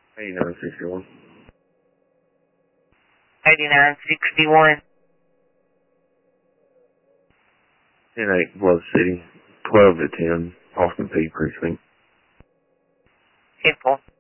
8961. 8961. 10-8, Bluff City. 12 to 10, Austin P. Precinct. 10-4.